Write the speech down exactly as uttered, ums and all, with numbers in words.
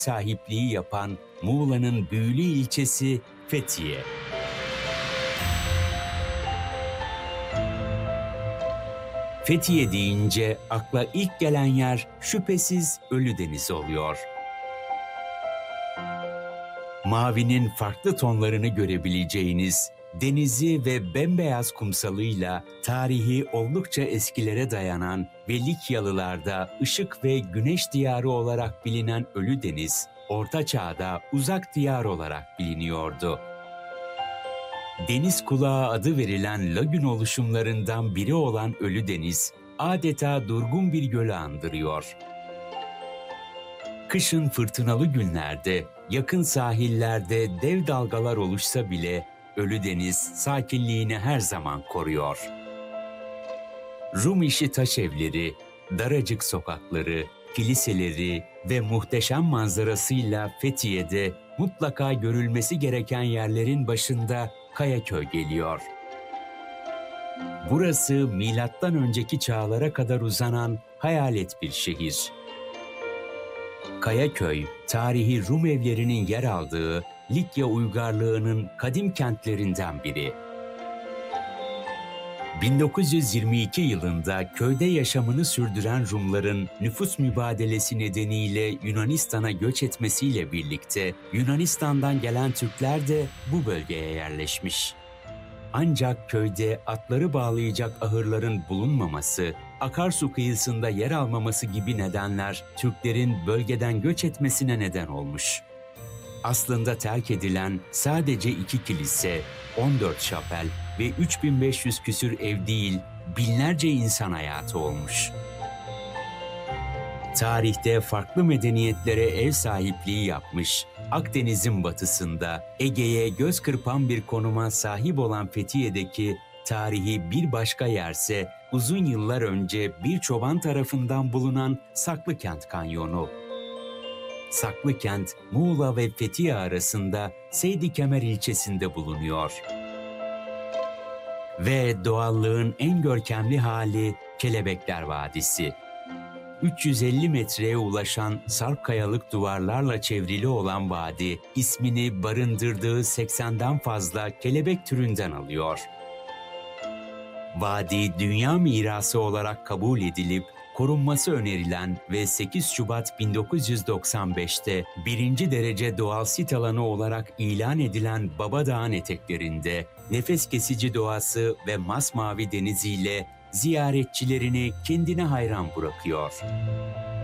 sahipliği yapan Muğla'nın büyülü ilçesi Fethiye. Fethiye deyince akla ilk gelen yer şüphesiz Ölüdeniz oluyor. Mavinin farklı tonlarını görebileceğiniz, denizi ve bembeyaz kumsalıyla tarihi oldukça eskilere dayanan ve Likyalılarda ışık ve güneş diyarı olarak bilinen Ölüdeniz, Orta Çağ'da uzak diyar olarak biliniyordu. Deniz kulağı adı verilen lagün oluşumlarından biri olan Ölüdeniz, adeta durgun bir gölü andırıyor. Kışın fırtınalı günlerde, yakın sahillerde dev dalgalar oluşsa bile Ölüdeniz sakinliğini her zaman koruyor. Rum işi taş evleri, daracık sokakları, kiliseleri ve muhteşem manzarasıyla Fethiye'de mutlaka görülmesi gereken yerlerin başında Kayaköy geliyor. Burası milattan önceki çağlara kadar uzanan hayalet bir şehir. Kayaköy, tarihi Rum evlerinin yer aldığı Likya uygarlığının kadim kentlerinden biri. bin dokuz yüz yirmi iki yılında köyde yaşamını sürdüren Rumların nüfus mübadelesi nedeniyle Yunanistan'a göç etmesiyle birlikte Yunanistan'dan gelen Türkler de bu bölgeye yerleşmiş. Ancak köyde atları bağlayacak ahırların bulunmaması, akarsu kıyısında yer almaması gibi nedenler Türklerin bölgeden göç etmesine neden olmuş. Aslında terk edilen sadece iki kilise, on dört şapel ve üç bin beş yüz küsür ev değil, binlerce insan hayatı olmuş. Tarihte farklı medeniyetlere ev sahipliği yapmış, Akdeniz'in batısında Ege'ye göz kırpan bir konuma sahip olan Fethiye'deki tarihi bir başka yerse uzun yıllar önce bir çoban tarafından bulunan Saklıkent Kanyonu. Saklıkent, Muğla ve Fethiye arasında Seydikemer ilçesinde bulunuyor. Ve doğallığın en görkemli hali Kelebekler Vadisi. üç yüz elli metreye ulaşan sarp kayalık duvarlarla çevrili olan vadi, ismini barındırdığı seksenden fazla kelebek türünden alıyor. Vadi, dünya mirası olarak kabul edilip, korunması önerilen ve sekiz Şubat bin dokuz yüz doksan beşte birinci derece doğal sit alanı olarak ilan edilen Babadağ'ın eteklerinde nefes kesici doğası ve masmavi deniziyle ziyaretçilerini kendine hayran bırakıyor.